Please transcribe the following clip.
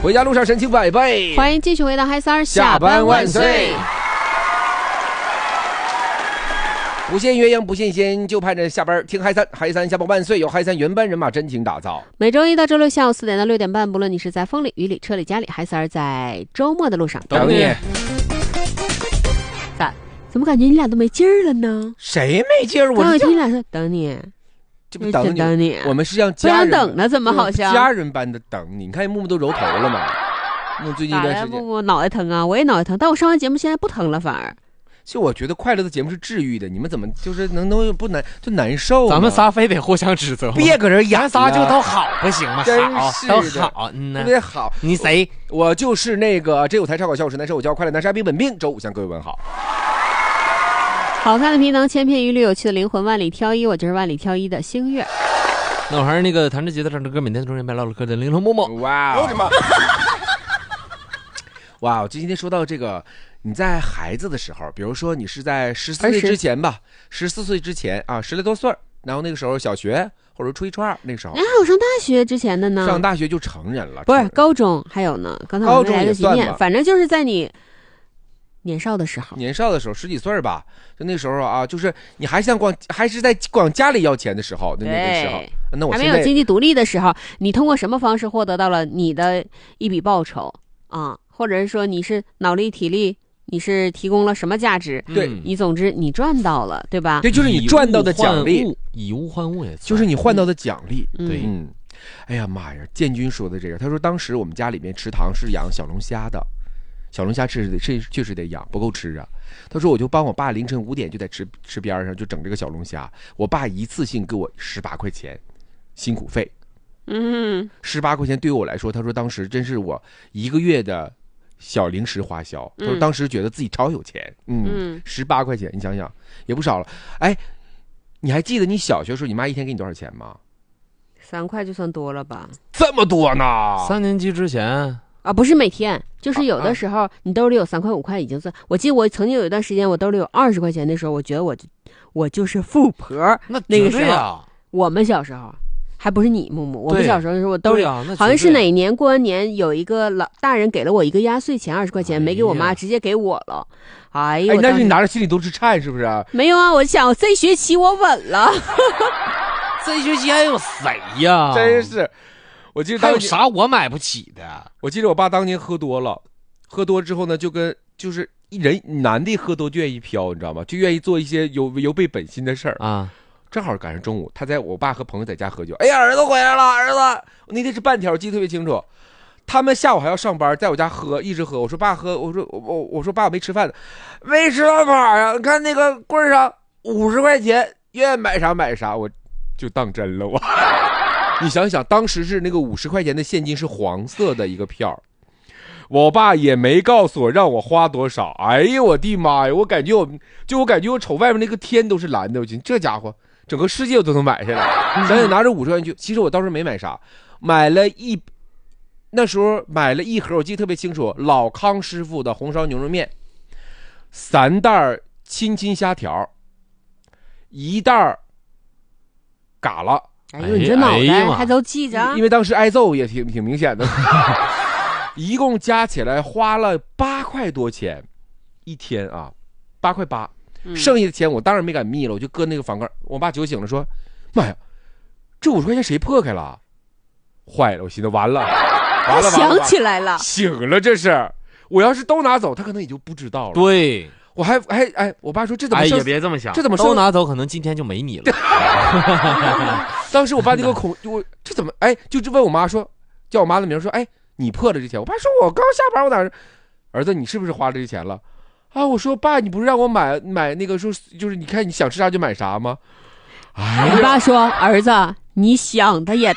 回家路上神情百倍。 欢迎继续回到嗨三儿下班万岁。不羡鸳鸯不羡仙，就盼着下班听嗨三。嗨三下班万岁，由嗨三原班人马真情打造。 每周一到周六下午4点到6点半，不论你是在风里雨里车里家里，嗨三儿在周末的路上等你。 怎么感觉你俩都没劲儿了呢？ 谁没劲儿？我听你俩说等你， 这不等你。我们是让家人不想等了，怎么好像家人般的等你？你看木木都揉头了嘛？木最近一段时间木木脑袋疼啊，我也脑袋疼，但我上完节目现在不疼了，反而。 就我觉得快乐的节目是治愈的，你们怎么就是能不难就难受？ 咱们仨非得互相指责， 别搁这演仨就都好不行吗？ 好都好， 特别好。 你谁？ 我就是那个真有才超搞笑，我是男生，我叫快乐男生阿兵本兵。周五向各位问好。 好看的皮囊，千篇一律，有趣的灵魂，万里挑一。我就是万里挑一的星月。 那我还是那个弹着吉他唱着歌，每天中人白唠唠嗑的玲珑默默。 哇！哇！我今天说到这个。你在孩子的时候，比如说你是在14岁之前吧，14岁之前啊，10来多岁，然后那个时候小学或者初一初二那个时候， 还有上大学之前的呢？ 上大学就成人了， 不是高中还有呢？刚才我们来得及念，反正就是在你年少的时候 10几岁吧，就那时候啊，就是你还是在管家里要钱的时候，那个时候，那我还没有经济独立的时候，你通过什么方式获得到了你的一笔报酬啊？或者是说你是脑力体力？你是提供了什么价值？ 对， 你总之你赚到了，对吧？ 对，就是你赚到的奖励， 以物换物也就是你换到的奖励。 对， 哎呀妈呀，建军说的这个，他说当时我们家里面池塘是养小龙虾的，小龙虾确实得养，不够吃啊。他说我就帮我爸凌晨5点就在池边上就整这个小龙虾，我爸一次性给我18块钱辛苦费。18块钱对于我来说，他说当时真是我1个月的小零食花销，他说当时觉得自己超有钱，18块钱，你想想也不少了。哎，你还记得你小学的时候，你妈一天给你多少钱吗 ？3块就算多了吧？ 这么多呢 ？3年级之前啊，不是每天，就是有的时候你兜里有3块5块已经算。我记得我曾经有一段时间，我兜里有20块钱的时候，我觉得我就是富婆。那个时候，我们小时候。还不是你木木，我们小时候的时候我兜里好像是哪年过完年有一个大人给了我一个压岁钱20块钱，没给我妈，直接给我了。哎呀， 那是你拿着心里都是颤是不是？ 没有啊，我想这学期我稳了。 这学期还有谁呀？ 真是，我记得还有啥我买不起的？ 我记得我爸当年喝多了，喝多之后呢，就是人男的喝多就愿意飘，你知道吗？就愿意做一些违背本心的事儿啊。 正好赶上中午，我爸和朋友在家喝酒。哎呀，儿子回来了，儿子！我那天是半条，记得特别清楚。他们下午还要上班，在我家喝，一直喝。我说爸喝，我说爸我没吃饭呢，没吃到哪呀？你看那个柜上50块钱，愿意买啥买啥，我就当真了我。你想想，当时是那个50块钱的现金是黄色的一个票，我爸也没告诉我让我花多少。哎呀，我的妈呀！我感觉我瞅外面那个天都是蓝的，我觉得这家伙。整个世界我都能买下来，咱也拿着50块钱去。其实我当时没买啥，那时候买了一盒，我记得特别清楚，老康师傅的红烧牛肉面，3袋亲亲虾条，1袋嘎啦。 哎呦，你这脑袋还都记着？ 因为当时挨揍也挺明显的。一共加起来花了8块多钱一天啊，8块8。剩下的钱我当然没敢密了，我就搁那个房盖。我爸酒醒了说：“妈呀，这50块钱谁破开了？”坏了，我寻思完了， 想起来了， 醒了这是。我要是都拿走，他可能也就不知道了。 对， 我还我爸说这怎么也别这么想， 这怎么都拿走，可能今天就没你了。 当时我爸那个我这怎么就是问我妈说，叫我妈的名说，你破了这钱。我爸说我刚下班，我哪儿子你是不是花了这钱了？啊！我说爸，你不是让我买那个说，就是你看你想吃啥就买啥吗？ 你爸说儿子，你想的也